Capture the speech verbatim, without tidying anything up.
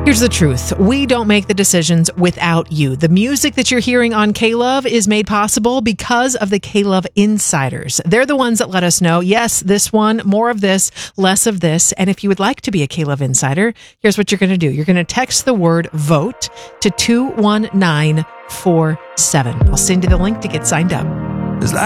Here's the truth. We don't make the decisions without you. The music that you're hearing on K-Love is made possible because of the K-Love Insiders. They're the ones that let us know, yes, this one, more of this, less of this. And if you would like to be a K-Love Insider, here's what you're going to do. You're going to text the word VOTE to two one nine four seven. I'll send you the link to get signed up.